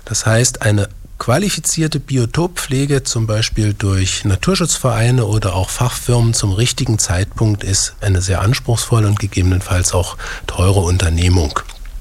Das heißt, eine qualifizierte Biotoppflege, zum Beispiel durch Naturschutzvereine oder auch Fachfirmen zum richtigen Zeitpunkt, ist eine sehr anspruchsvolle und gegebenenfalls auch teure Unternehmung.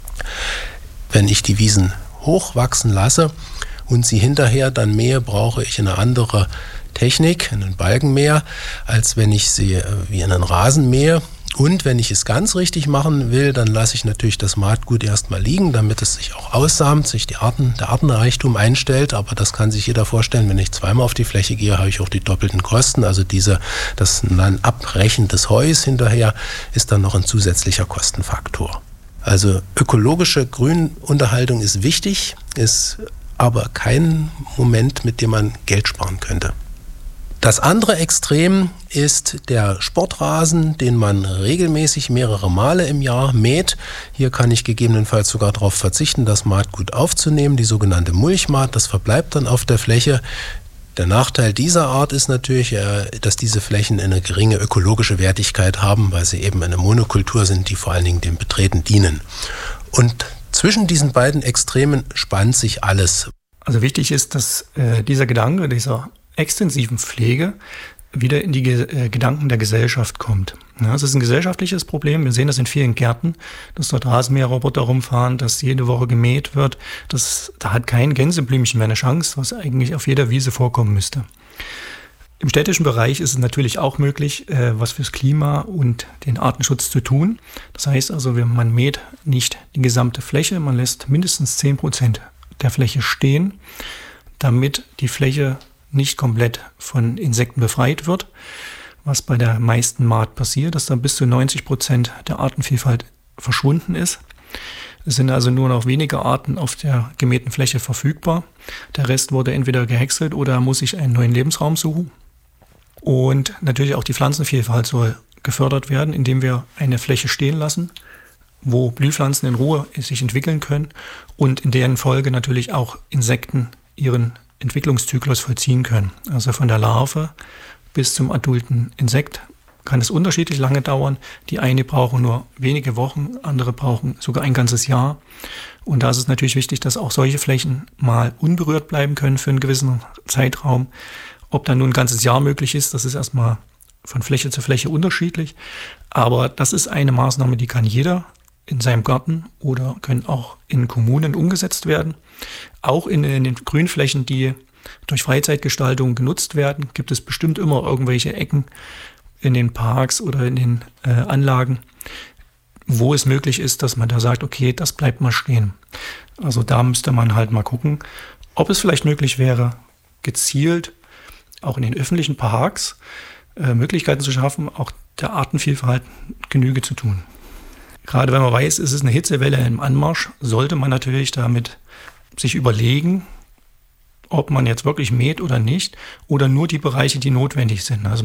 Wenn ich die Wiesen hochwachsen lasse und sie hinterher dann mähe, brauche ich eine andere Technik, einen Balkenmäher, als wenn ich sie wie einen Rasen mähe. Und wenn ich es ganz richtig machen will, dann lasse ich natürlich das Maatgut erstmal liegen, damit es sich auch aussamt, sich der Artenreichtum einstellt. Aber das kann sich jeder vorstellen, wenn ich zweimal auf die Fläche gehe, habe ich auch die doppelten Kosten. Also das dann Abbrechen des Heus hinterher ist dann noch ein zusätzlicher Kostenfaktor. Also ökologische Grünunterhaltung ist wichtig, ist aber kein Moment, mit dem man Geld sparen könnte. Das andere Extrem ist der Sportrasen, den man regelmäßig mehrere Male im Jahr mäht. Hier kann ich gegebenenfalls sogar darauf verzichten, das Maatgut aufzunehmen, die sogenannte Mulchmaat, das verbleibt dann auf der Fläche. Der Nachteil dieser Art ist natürlich, dass diese Flächen eine geringe ökologische Wertigkeit haben, weil sie eben eine Monokultur sind, die vor allen Dingen dem Betreten dienen. Und zwischen diesen beiden Extremen spannt sich alles. Also wichtig ist, dass dieser Gedanke, dieser extensiven Pflege wieder in die Gedanken der Gesellschaft kommt. Ja, es ist ein gesellschaftliches Problem. Wir sehen das in vielen Gärten, dass dort Rasenmäherroboter rumfahren, dass jede Woche gemäht wird. Da hat kein Gänseblümchen mehr eine Chance, was eigentlich auf jeder Wiese vorkommen müsste. Im städtischen Bereich ist es natürlich auch möglich, was fürs Klima und den Artenschutz zu tun. Das heißt also, man mäht nicht die gesamte Fläche, man lässt mindestens 10% der Fläche stehen, damit die Fläche nicht komplett von Insekten befreit wird, was bei der meisten Maat passiert, dass dann bis zu 90% der Artenvielfalt verschwunden ist. Es sind also nur noch wenige Arten auf der gemähten Fläche verfügbar. Der Rest wurde entweder gehäckselt oder muss sich einen neuen Lebensraum suchen. Und natürlich auch die Pflanzenvielfalt soll gefördert werden, indem wir eine Fläche stehen lassen, wo Blühpflanzen in Ruhe sich entwickeln können und in deren Folge natürlich auch Insekten ihren Entwicklungszyklus vollziehen können. Also von der Larve bis zum adulten Insekt kann es unterschiedlich lange dauern. Die eine brauchen nur wenige Wochen, andere brauchen sogar ein ganzes Jahr. Und da ist es natürlich wichtig, dass auch solche Flächen mal unberührt bleiben können für einen gewissen Zeitraum. Ob dann nun ein ganzes Jahr möglich ist, das ist erstmal von Fläche zu Fläche unterschiedlich. Aber das ist eine Maßnahme, die kann jeder in seinem Garten oder können auch in Kommunen umgesetzt werden. Auch in den Grünflächen, die durch Freizeitgestaltung genutzt werden, gibt es bestimmt immer irgendwelche Ecken in den Parks oder in den Anlagen, wo es möglich ist, dass man da sagt, okay, das bleibt mal stehen. Also da müsste man halt mal gucken, ob es vielleicht möglich wäre, gezielt auch in den öffentlichen Parks Möglichkeiten zu schaffen, auch der Artenvielfalt Genüge zu tun. Gerade wenn man weiß, es ist eine Hitzewelle im Anmarsch, sollte man natürlich damit sich überlegen, ob man jetzt wirklich mäht oder nicht, oder nur die Bereiche, die notwendig sind. Also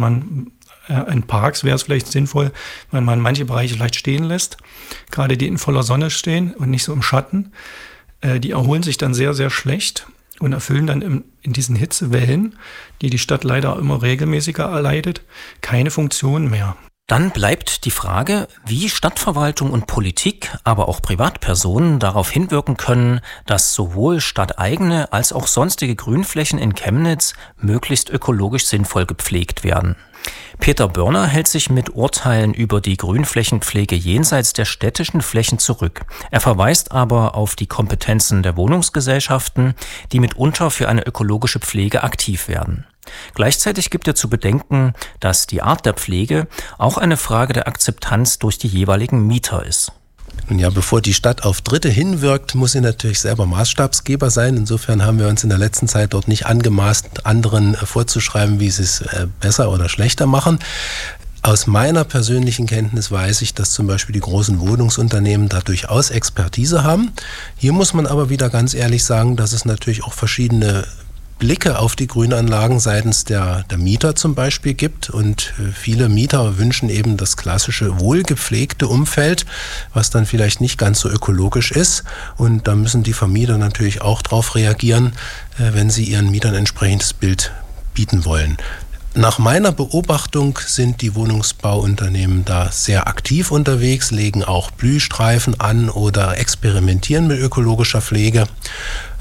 in Parks wäre es vielleicht sinnvoll, wenn man manche Bereiche vielleicht stehen lässt, gerade die in voller Sonne stehen und nicht so im Schatten. Die erholen sich dann sehr, sehr schlecht und erfüllen dann in diesen Hitzewellen, die die Stadt leider immer regelmäßiger erleidet, keine Funktion mehr. Dann bleibt die Frage, wie Stadtverwaltung und Politik, aber auch Privatpersonen darauf hinwirken können, dass sowohl stadteigene als auch sonstige Grünflächen in Chemnitz möglichst ökologisch sinnvoll gepflegt werden. Peter Börner hält sich mit Urteilen über die Grünflächenpflege jenseits der städtischen Flächen zurück. Er verweist aber auf die Kompetenzen der Wohnungsgesellschaften, die mitunter für eine ökologische Pflege aktiv werden. Gleichzeitig gibt er zu bedenken, dass die Art der Pflege auch eine Frage der Akzeptanz durch die jeweiligen Mieter ist. Nun ja, bevor die Stadt auf Dritte hinwirkt, muss sie natürlich selber Maßstabsgeber sein. Insofern haben wir uns in der letzten Zeit dort nicht angemaßt, anderen vorzuschreiben, wie sie es besser oder schlechter machen. Aus meiner persönlichen Kenntnis weiß ich, dass zum Beispiel die großen Wohnungsunternehmen da durchaus Expertise haben. Hier muss man aber wieder ganz ehrlich sagen, dass es natürlich auch verschiedene Blicke auf die Grünanlagen seitens der Mieter zum Beispiel gibt, und viele Mieter wünschen eben das klassische wohlgepflegte Umfeld, was dann vielleicht nicht ganz so ökologisch ist, und da müssen die Vermieter natürlich auch drauf reagieren, wenn sie ihren Mietern ein entsprechendes Bild bieten wollen. Nach meiner Beobachtung sind die Wohnungsbauunternehmen da sehr aktiv unterwegs, legen auch Blühstreifen an oder experimentieren mit ökologischer Pflege.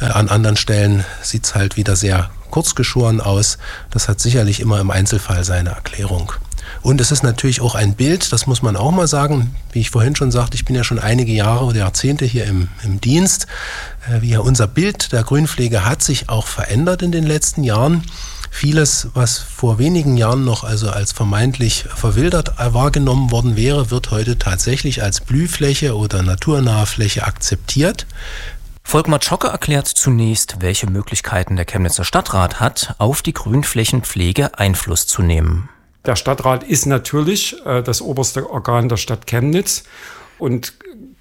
An anderen Stellen sieht es halt wieder sehr kurzgeschoren aus. Das hat sicherlich immer im Einzelfall seine Erklärung. Und es ist natürlich auch ein Bild, das muss man auch mal sagen, wie ich vorhin schon sagte, ich bin ja schon einige Jahre oder Jahrzehnte hier im Dienst. Unser Bild der Grünpflege hat sich auch verändert in den letzten Jahren. Vieles, was vor wenigen Jahren noch also als vermeintlich verwildert wahrgenommen worden wäre, wird heute tatsächlich als Blühfläche oder naturnahe Fläche akzeptiert. Volkmar Zschocke erklärt zunächst, welche Möglichkeiten der Chemnitzer Stadtrat hat, auf die Grünflächenpflege Einfluss zu nehmen. Der Stadtrat ist natürlich das oberste Organ der Stadt Chemnitz und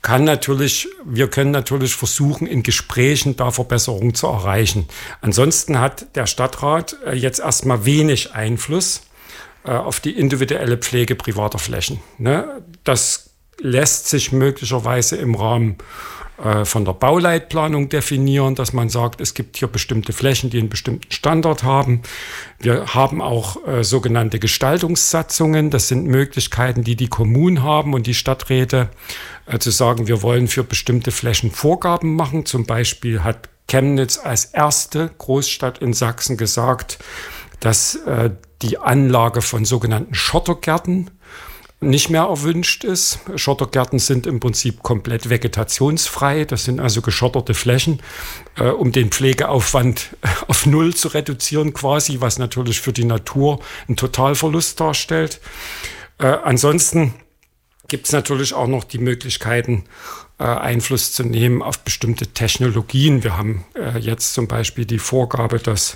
wir können natürlich versuchen, in Gesprächen da Verbesserungen zu erreichen. Ansonsten hat der Stadtrat jetzt erstmal wenig Einfluss auf die individuelle Pflege privater Flächen. Das lässt sich möglicherweise im Rahmen von der Bauleitplanung definieren, dass man sagt, es gibt hier bestimmte Flächen, die einen bestimmten Standard haben. Wir haben auch sogenannte Gestaltungssatzungen. Das sind Möglichkeiten, die Kommunen haben und die Stadträte zu sagen, wir wollen für bestimmte Flächen Vorgaben machen. Zum Beispiel hat Chemnitz als erste Großstadt in Sachsen gesagt, dass die Anlage von sogenannten Schottergärten nicht mehr erwünscht ist. Schottergärten sind im Prinzip komplett vegetationsfrei. Das sind also geschotterte Flächen, um den Pflegeaufwand auf Null zu reduzieren quasi, was natürlich für die Natur einen Totalverlust darstellt. Ansonsten gibt es natürlich auch noch die Möglichkeiten, Einfluss zu nehmen auf bestimmte Technologien. Wir haben jetzt zum Beispiel die Vorgabe, dass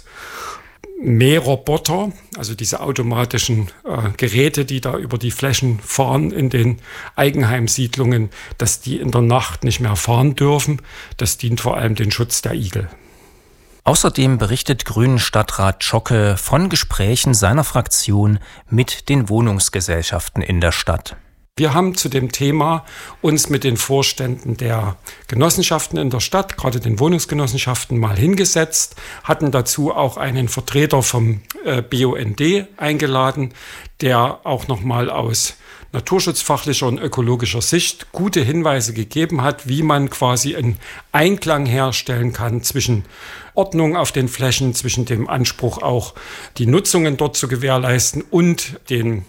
Mähroboter, also diese automatischen Geräte, die da über die Flächen fahren in den Eigenheimsiedlungen, dass die in der Nacht nicht mehr fahren dürfen. Das dient vor allem dem Schutz der Igel. Außerdem berichtet Grünen-Stadtrat Zschocke von Gesprächen seiner Fraktion mit den Wohnungsgesellschaften in der Stadt. Wir haben zu dem Thema uns mit den Vorständen der Genossenschaften in der Stadt, gerade den Wohnungsgenossenschaften, mal hingesetzt, hatten dazu auch einen Vertreter vom BUND eingeladen, der auch nochmal aus naturschutzfachlicher und ökologischer Sicht gute Hinweise gegeben hat, wie man quasi einen Einklang herstellen kann zwischen Ordnung auf den Flächen, zwischen dem Anspruch auch die Nutzungen dort zu gewährleisten und dem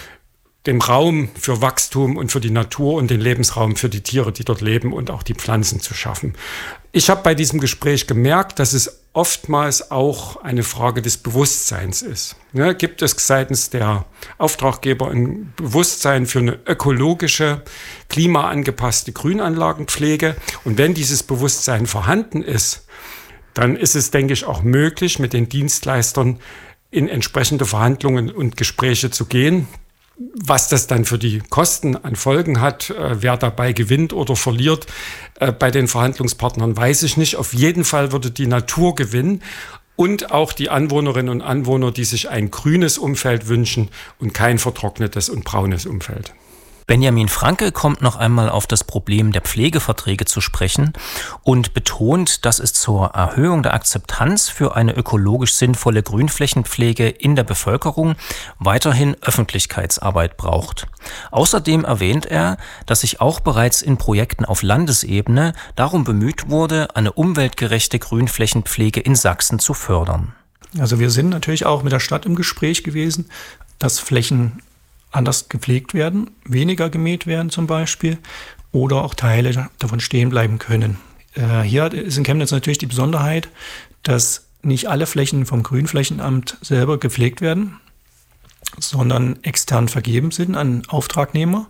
Raum für Wachstum und für die Natur und den Lebensraum für die Tiere, die dort leben und auch die Pflanzen zu schaffen. Ich habe bei diesem Gespräch gemerkt, dass es oftmals auch eine Frage des Bewusstseins ist. Gibt es seitens der Auftraggeber ein Bewusstsein für eine ökologische, klimaangepasste Grünanlagenpflege? Und wenn dieses Bewusstsein vorhanden ist, dann ist es, denke ich, auch möglich, mit den Dienstleistern in entsprechende Verhandlungen und Gespräche zu gehen. Was das dann für die Kosten an Folgen hat, wer dabei gewinnt oder verliert, bei den Verhandlungspartnern weiß ich nicht. Auf jeden Fall würde die Natur gewinnen und auch die Anwohnerinnen und Anwohner, die sich ein grünes Umfeld wünschen und kein vertrocknetes und braunes Umfeld. Benjamin Franke kommt noch einmal auf das Problem der Pflegeverträge zu sprechen und betont, dass es zur Erhöhung der Akzeptanz für eine ökologisch sinnvolle Grünflächenpflege in der Bevölkerung weiterhin Öffentlichkeitsarbeit braucht. Außerdem erwähnt er, dass sich auch bereits in Projekten auf Landesebene darum bemüht wurde, eine umweltgerechte Grünflächenpflege in Sachsen zu fördern. Also wir sind natürlich auch mit der Stadt im Gespräch gewesen, dass Flächen anders gepflegt werden, weniger gemäht werden zum Beispiel oder auch Teile davon stehen bleiben können. Hier ist in Chemnitz natürlich die Besonderheit, dass nicht alle Flächen vom Grünflächenamt selber gepflegt werden, sondern extern vergeben sind an Auftragnehmer.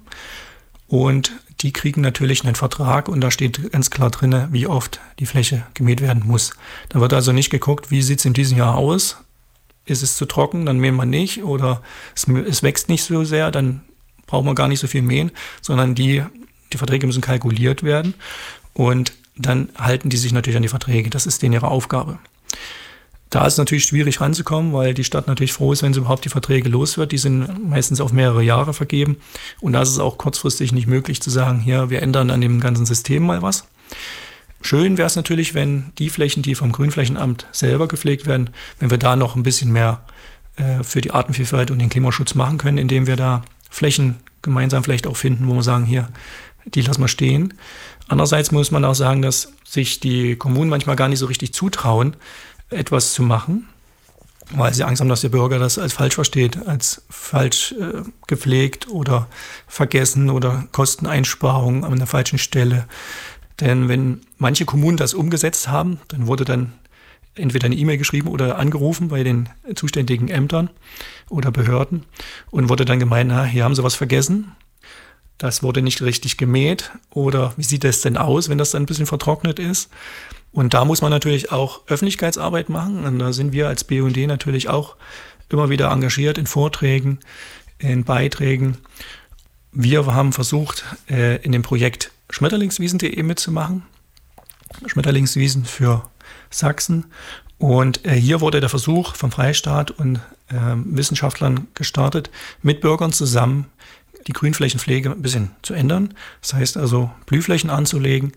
Und die kriegen natürlich einen Vertrag und da steht ganz klar drin, wie oft die Fläche gemäht werden muss. Da wird also nicht geguckt, wie sieht es in diesem Jahr aus. Ist es zu trocken, dann mähen wir nicht, oder es wächst nicht so sehr, dann brauchen wir gar nicht so viel mähen, sondern die Verträge müssen kalkuliert werden und dann halten die sich natürlich an die Verträge. Das ist denen ihre Aufgabe. Da ist es natürlich schwierig ranzukommen, weil die Stadt natürlich froh ist, wenn sie überhaupt die Verträge los wird. Die sind meistens auf mehrere Jahre vergeben und da ist es auch kurzfristig nicht möglich zu sagen, hier, wir ändern an dem ganzen System mal was. Schön wäre es natürlich, wenn die Flächen, die vom Grünflächenamt selber gepflegt werden, wenn wir da noch ein bisschen mehr für die Artenvielfalt und den Klimaschutz machen können, indem wir da Flächen gemeinsam vielleicht auch finden, wo wir sagen, hier, die lassen wir stehen. Andererseits muss man auch sagen, dass sich die Kommunen manchmal gar nicht so richtig zutrauen, etwas zu machen, weil sie Angst haben, dass der Bürger das als falsch versteht, als falsch gepflegt oder vergessen oder Kosteneinsparungen an der falschen Stelle. Denn wenn manche Kommunen das umgesetzt haben, dann wurde dann entweder eine E-Mail geschrieben oder angerufen bei den zuständigen Ämtern oder Behörden und wurde dann gemeint, hier haben sie was vergessen. Das wurde nicht richtig gemäht oder wie sieht das denn aus, wenn das dann ein bisschen vertrocknet ist? Und da muss man natürlich auch Öffentlichkeitsarbeit machen. Und da sind wir als BUND natürlich auch immer wieder engagiert in Vorträgen, in Beiträgen. Wir haben versucht, in dem Projekt Schmetterlingswiesen.de mitzumachen. Schmetterlingswiesen für Sachsen. Und hier wurde der Versuch vom Freistaat und Wissenschaftlern gestartet, mit Bürgern zusammen die Grünflächenpflege ein bisschen zu ändern. Das heißt also, Blühflächen anzulegen,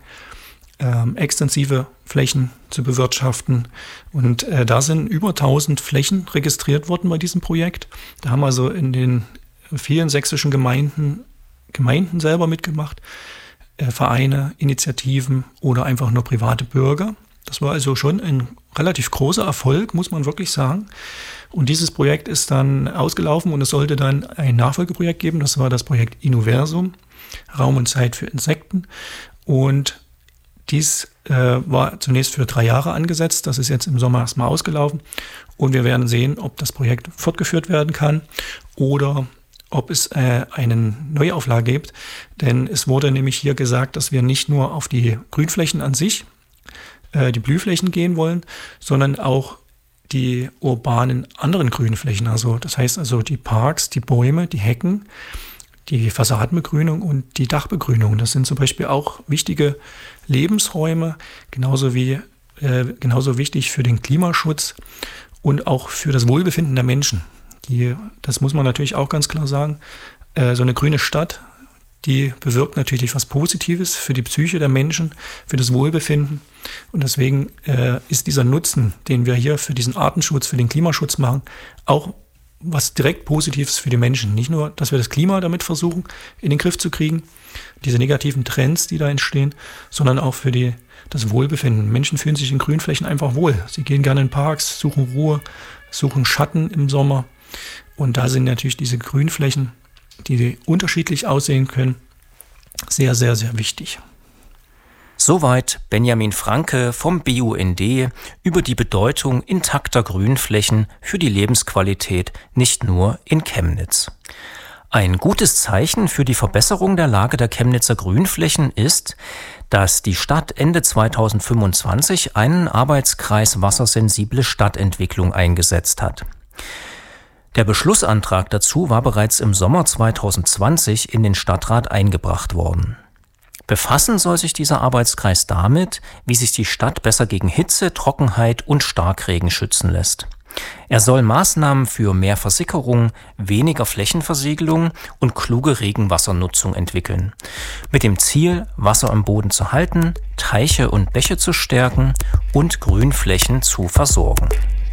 extensive Flächen zu bewirtschaften. Und da sind über 1000 Flächen registriert worden bei diesem Projekt. Da haben also in den vielen sächsischen Gemeinden selber mitgemacht, Vereine, Initiativen oder einfach nur private Bürger. Das war also schon ein relativ großer Erfolg, muss man wirklich sagen. Und dieses Projekt ist dann ausgelaufen und es sollte dann ein Nachfolgeprojekt geben. Das war das Projekt Innoversum, Raum und Zeit für Insekten. Und dies war zunächst für 3 Jahre angesetzt. Das ist jetzt im Sommer erstmal ausgelaufen. Und wir werden sehen, ob das Projekt fortgeführt werden kann oder ob es eine Neuauflage gibt. Denn es wurde nämlich hier gesagt, dass wir nicht nur auf die Grünflächen an sich, die Blühflächen gehen wollen, sondern auch die urbanen anderen Grünflächen. Also das heißt also die Parks, die Bäume, die Hecken, die Fassadenbegrünung und die Dachbegrünung. Das sind zum Beispiel auch wichtige Lebensräume, genauso wichtig für den Klimaschutz und auch für das Wohlbefinden der Menschen. Das muss man natürlich auch ganz klar sagen. So eine grüne Stadt, die bewirkt natürlich was Positives für die Psyche der Menschen, für das Wohlbefinden. Und deswegen ist dieser Nutzen, den wir hier für diesen Artenschutz, für den Klimaschutz machen, auch was direkt Positives für die Menschen. Nicht nur, dass wir das Klima damit versuchen, in den Griff zu kriegen, diese negativen Trends, die da entstehen, sondern auch für das Wohlbefinden. Menschen fühlen sich in Grünflächen einfach wohl. Sie gehen gerne in Parks, suchen Ruhe, suchen Schatten im Sommer. Und da sind natürlich diese Grünflächen, die unterschiedlich aussehen können, sehr, sehr, sehr wichtig. Soweit Benjamin Franke vom BUND über die Bedeutung intakter Grünflächen für die Lebensqualität nicht nur in Chemnitz. Ein gutes Zeichen für die Verbesserung der Lage der Chemnitzer Grünflächen ist, dass die Stadt Ende 2025 einen Arbeitskreis Wassersensible Stadtentwicklung eingesetzt hat. Der Beschlussantrag dazu war bereits im Sommer 2020 in den Stadtrat eingebracht worden. Befassen soll sich dieser Arbeitskreis damit, wie sich die Stadt besser gegen Hitze, Trockenheit und Starkregen schützen lässt. Er soll Maßnahmen für mehr Versickerung, weniger Flächenversiegelung und kluge Regenwassernutzung entwickeln. Mit dem Ziel, Wasser im Boden zu halten, Teiche und Bäche zu stärken und Grünflächen zu versorgen.